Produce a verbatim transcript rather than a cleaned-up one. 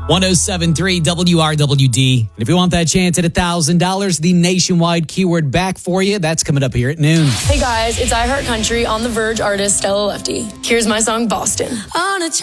one oh seven point three W R W D. And if you want that chance at one thousand dollars, the nationwide keyword back for you. That's coming up here at noon. Hey guys, it's iHeart Country on the Verge artist Stella Lefty. Here's my song Boston. On a